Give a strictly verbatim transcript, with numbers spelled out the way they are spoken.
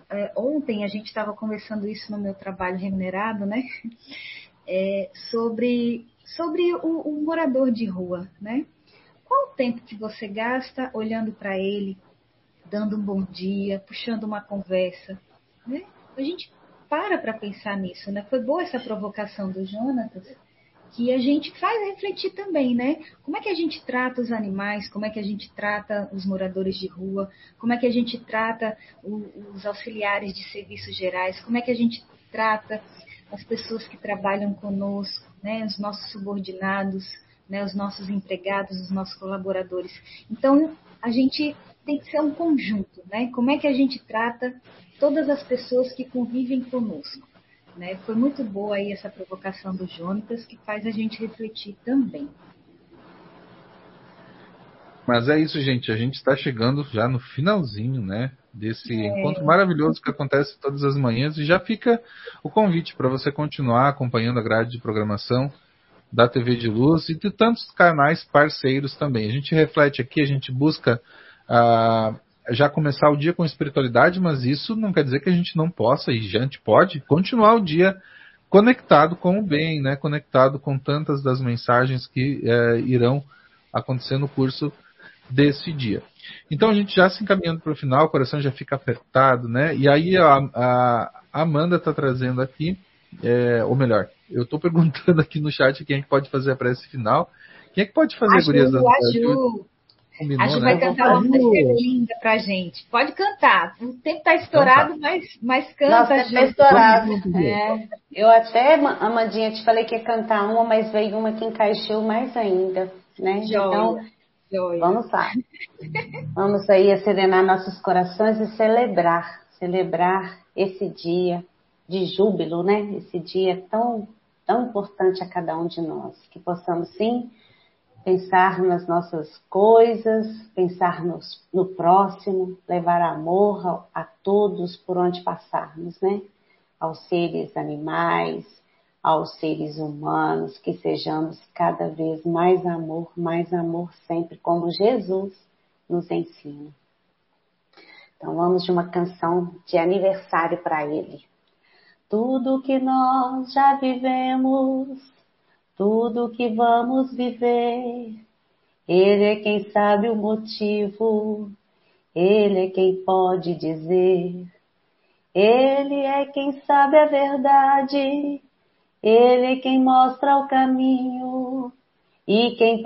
é, ontem a gente estava conversando isso no meu trabalho remunerado, né? É, sobre sobre o, o morador de rua, né? Qual o tempo que você gasta olhando para ele, dando um bom dia, puxando uma conversa, né? A gente para para pensar nisso, né? Foi boa essa provocação do Jonatas, que a gente faz refletir também, né? Como é que a gente trata os animais, como é que a gente trata os moradores de rua, como é que a gente trata o, os auxiliares de serviços gerais, como é que a gente trata as pessoas que trabalham conosco, né? Os nossos subordinados, né? Os nossos empregados, os nossos colaboradores. Então, a gente tem que ser um conjunto, né? Como é que a gente trata todas as pessoas que convivem conosco? Né? Foi muito boa aí essa provocação do Jonatas, que faz a gente refletir também. Mas é isso, gente. A gente está chegando já no finalzinho, né, desse é... encontro maravilhoso que acontece todas as manhãs. E já fica o convite para você continuar acompanhando a grade de programação da T V de Luz e de tantos canais parceiros também. A gente reflete aqui, a gente busca ah, já começar o dia com espiritualidade, mas isso não quer dizer que a gente não possa, e a gente pode, continuar o dia conectado com o bem, né? Conectado com tantas das mensagens que eh, irão acontecer no curso desse dia. Então a gente já se encaminhando para o final, o coração já fica apertado, né? E aí a, a Amanda está trazendo aqui, é, ou melhor, eu estou perguntando aqui no chat quem é que pode fazer a prece final. Quem é que pode fazer, a Ju, gurias? A Ju. Combinou, a Ju né? vai cantar uma música linda pra gente. Pode cantar. O tempo está estourado, então tá. mas, mas canta, Nossa, Ju. Tá estourado. É. Eu até, Amandinha, te falei que ia cantar uma, mas veio uma que encaixou mais ainda, né? Joia. Então, Joia. Vamos lá. Vamos aí a serenar nossos corações e celebrar, celebrar esse dia de júbilo, né? Esse dia tão, tão importante a cada um de nós. Que possamos, sim, pensar nas nossas coisas, pensar nos, no próximo, levar amor a, a todos por onde passarmos, né? Aos seres animais, aos seres humanos, que sejamos cada vez mais amor, mais amor sempre, como Jesus nos ensina. Então vamos de uma canção de aniversário para Ele. Tudo que nós já vivemos, tudo que vamos viver, Ele é quem sabe o motivo, Ele é quem pode dizer. Ele é quem sabe a verdade, Ele é quem mostra o caminho e quem